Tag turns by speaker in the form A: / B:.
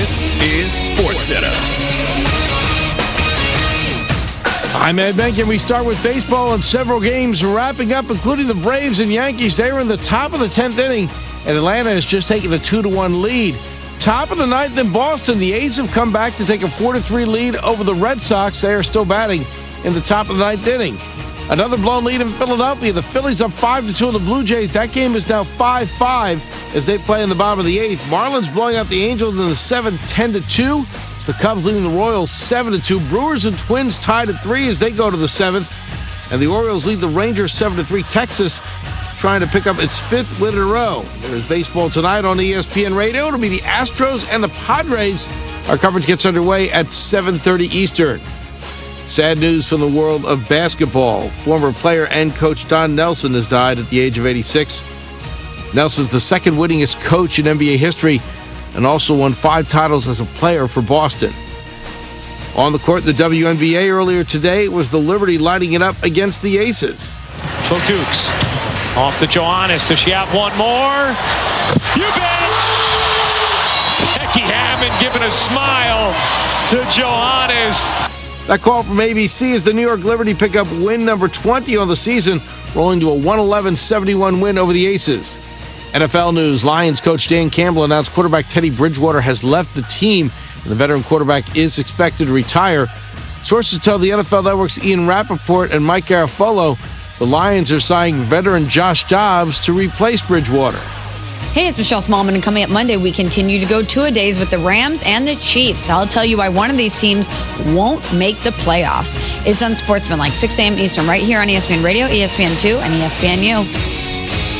A: This is SportsCenter.
B: I'm Ed Benkin. We start with baseball and several games wrapping up, including the Braves and Yankees. They were in the top of the 10th inning, and Atlanta has just taken a 2-1 lead. Top of the ninth in Boston, the A's have come back to take a 4-3 lead over the Red Sox. They are still batting in the top of the ninth inning. Another blown lead in Philadelphia. The Phillies up 5-2 on the Blue Jays. That game is now 5-5 as they play in the bottom of the eighth. Marlins blowing out the Angels in the seventh, 10-2. It's the Cubs leading the Royals 7-2. Brewers and Twins tied at 3 as they go to the seventh. And the Orioles lead the Rangers 7-3. Texas trying to pick up its 5th win in a row. There's baseball tonight on ESPN Radio. It'll be the Astros and the Padres. Our coverage gets underway at 7:30 Eastern. Sad news from the world of basketball. Former player and coach Don Nelson has died at the age of 86. Nelson's the second winningest coach in NBA history and also won 5 titles as a player for Boston. On the court in the WNBA earlier today, it was the Liberty lighting it up against the Aces.
C: So Dukes off to Johannes. Does she have one more? You bet! Becky Hammond giving a smile to Johannes.
B: That call from ABC is the New York Liberty pick up win number 20 on the season, rolling to a 111-71 win over the Aces. NFL news, Lions coach Dan Campbell announced quarterback Teddy Bridgewater has left the team, and the veteran quarterback is expected to retire. Sources tell the NFL Network's Ian Rappaport and Mike Garafolo the Lions are signing veteran Josh Dobbs to replace Bridgewater.
D: Hey, it's Michelle Smallman, and coming up Monday, we continue to go two-a-days with the Rams and the Chiefs. I'll tell you why one of these teams won't make the playoffs. It's Unsportsmanlike, 6 a.m. Eastern, right here on ESPN Radio, ESPN2, and ESPNU.